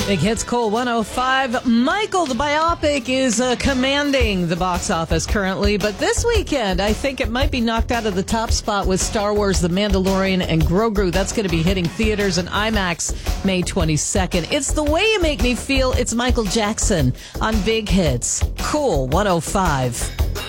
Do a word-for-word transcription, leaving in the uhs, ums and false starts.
Big Hits Coal one oh five. Michael, the biopic, is uh, commanding the box office currently, but this weekend I think it might be knocked out of the top spot with Star Wars, The Mandalorian, and Grogu. That's going to be hitting theaters and IMAX May twenty-second. It's The Way You Make Me Feel. It's Michael Jackson on Big Hits Cool one oh five.